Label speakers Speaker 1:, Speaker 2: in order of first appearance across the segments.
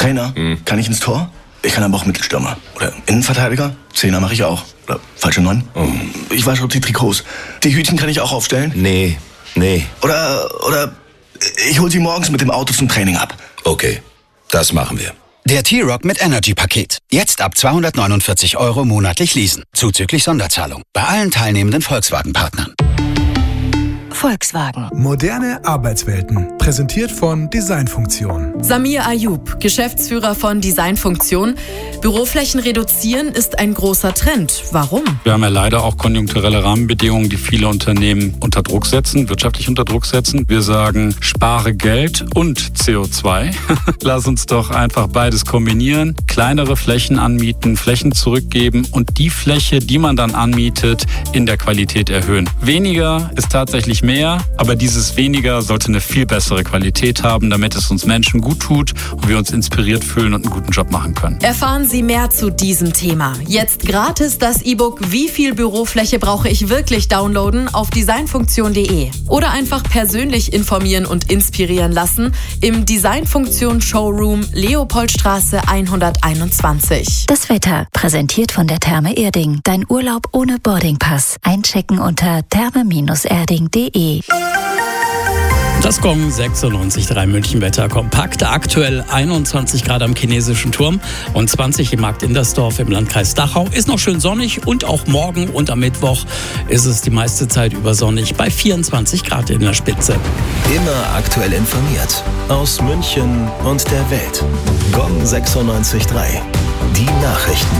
Speaker 1: Trainer? Kann ich ins Tor? Ich kann aber auch Mittelstürmer. Oder Innenverteidiger? Zehner mache ich auch. Oder falsche 9? Ich wasche die Trikots. Die Hütchen kann ich auch aufstellen?
Speaker 2: Nee.
Speaker 1: Oder ich hol sie morgens mit dem Auto zum Training ab.
Speaker 2: Okay, das machen wir.
Speaker 3: Der T-Rock mit Energy-Paket. Jetzt ab 249 € monatlich leasen. Zuzüglich Sonderzahlung. Bei allen teilnehmenden Volkswagen-Partnern.
Speaker 4: Volkswagen.
Speaker 5: Moderne Arbeitswelten. Präsentiert von Designfunktion.
Speaker 6: Samir Ayub, Geschäftsführer von Designfunktion. Büroflächen reduzieren ist ein großer Trend. Warum?
Speaker 7: Wir haben ja leider auch konjunkturelle Rahmenbedingungen, die viele Unternehmen unter Druck setzen, wirtschaftlich unter Druck setzen. Wir sagen, spare Geld und CO2. Lass uns doch einfach beides kombinieren. Kleinere Flächen anmieten, Flächen zurückgeben und die Fläche, die man dann anmietet, in der Qualität erhöhen. Weniger ist tatsächlich mehr, aber dieses weniger sollte eine viel bessere Qualität haben, damit es uns Menschen gut tut und wir uns inspiriert fühlen und einen guten Job machen können.
Speaker 6: Erfahren Sie mehr zu diesem Thema. Jetzt gratis das E-Book Wie viel Bürofläche brauche ich wirklich downloaden auf designfunktion.de. Oder einfach persönlich informieren und inspirieren lassen im Designfunktion Showroom Leopoldstraße 121.
Speaker 4: Das Wetter, präsentiert von der Therme Erding. Dein Urlaub ohne Boardingpass. Einchecken unter therme-erding.de.
Speaker 8: Das Gong 96.3 München Wetter kompakt. Aktuell 21 Grad am Chinesischen Turm und 20 im Markt Indersdorf im Landkreis Dachau. Ist noch schön sonnig und auch morgen und am Mittwoch ist es die meiste Zeit über sonnig bei 24 Grad in der Spitze.
Speaker 2: Immer aktuell informiert. Aus München und der Welt. Gong 96.3. Die Nachrichten.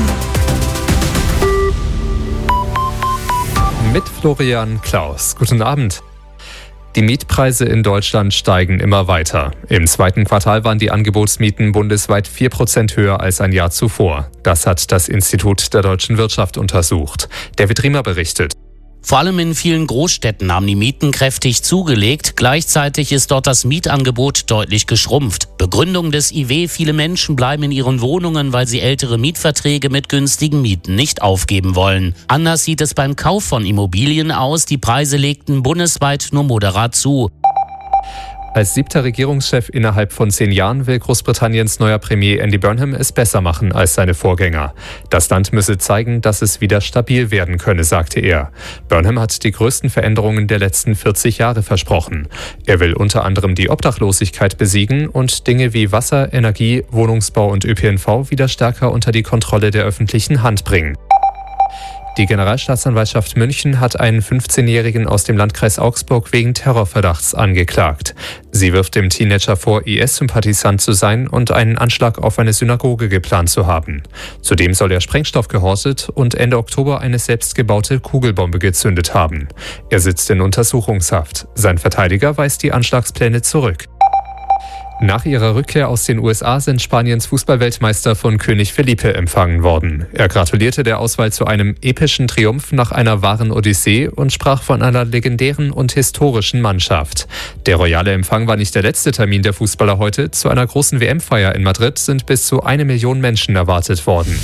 Speaker 9: Mit Florian Klaus. Guten Abend. Die Mietpreise in Deutschland steigen immer weiter. Im zweiten Quartal waren die Angebotsmieten bundesweit 4% höher als ein Jahr zuvor. Das hat das Institut der deutschen Wirtschaft untersucht. David Riemer berichtet.
Speaker 10: Vor allem in vielen Großstädten haben die Mieten kräftig zugelegt. Gleichzeitig ist dort das Mietangebot deutlich geschrumpft. Begründung des IW: viele Menschen bleiben in ihren Wohnungen, weil sie ältere Mietverträge mit günstigen Mieten nicht aufgeben wollen. Anders sieht es beim Kauf von Immobilien aus. Die Preise legten bundesweit nur moderat zu.
Speaker 9: Als 7. Regierungschef innerhalb von 10 Jahren will Großbritanniens neuer Premier Andy Burnham es besser machen als seine Vorgänger. Das Land müsse zeigen, dass es wieder stabil werden könne, sagte er. Burnham hat die größten Veränderungen der letzten 40 Jahre versprochen. Er will unter anderem die Obdachlosigkeit besiegen und Dinge wie Wasser, Energie, Wohnungsbau und ÖPNV wieder stärker unter die Kontrolle der öffentlichen Hand bringen. Die Generalstaatsanwaltschaft München hat einen 15-Jährigen aus dem Landkreis Augsburg wegen Terrorverdachts angeklagt. Sie wirft dem Teenager vor, IS-Sympathisant zu sein und einen Anschlag auf eine Synagoge geplant zu haben. Zudem soll er Sprengstoff gehortet und Ende Oktober eine selbstgebaute Kugelbombe gezündet haben. Er sitzt in Untersuchungshaft. Sein Verteidiger weist die Anschlagspläne zurück. Nach ihrer Rückkehr aus den USA sind Spaniens Fußballweltmeister von König Felipe empfangen worden. Er gratulierte der Auswahl zu einem epischen Triumph nach einer wahren Odyssee und sprach von einer legendären und historischen Mannschaft. Der royale Empfang war nicht der letzte Termin der Fußballer heute. Zu einer großen WM-Feier in Madrid sind bis zu 1 Million Menschen erwartet worden.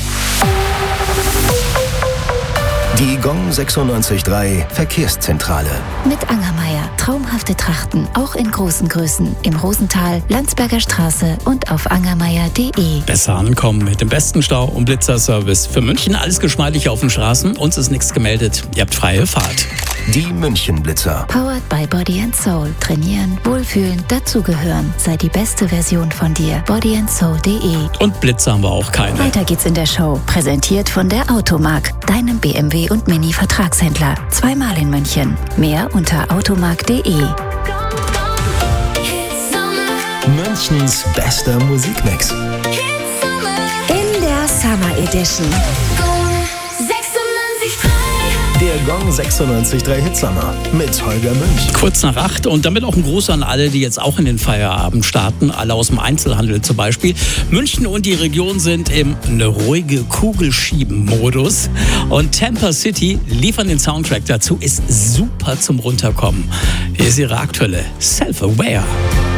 Speaker 2: Die Gong 96.3 Verkehrszentrale.
Speaker 4: Mit Angermeier. Traumhafte Trachten, auch in großen Größen. Im Rosental, Landsberger Straße und auf angermeier.de.
Speaker 8: Besser ankommen mit dem besten Stau- und Blitzerservice. Für München alles geschmeidig auf den Straßen. Uns ist nichts gemeldet. Ihr habt freie Fahrt.
Speaker 2: Die München-Blitzer.
Speaker 4: Powered by Body & Soul. Trainieren, wohlfühlen, dazugehören. Sei die beste Version von dir. bodyandsoul.de.
Speaker 8: Und Blitzer haben wir auch keine.
Speaker 4: Weiter geht's in der Show. Präsentiert von der Automark. Deinem BMW und Mini-Vertragshändler. Zweimal in München. Mehr unter automark.de.
Speaker 2: Münchens bester Musikmix.
Speaker 4: In der Summer Edition.
Speaker 2: Der Gong 96.3 Hitsummer mit Holger Münch.
Speaker 8: Kurz nach 8 und damit auch ein Gruß an alle, die jetzt auch in den Feierabend starten. Alle aus dem Einzelhandel zum Beispiel. München und die Region sind im eine ruhige Kugelschieben-Modus. Und Tampa City liefern den Soundtrack dazu. Ist super zum Runterkommen. Hier ist ihre aktuelle Self-Aware.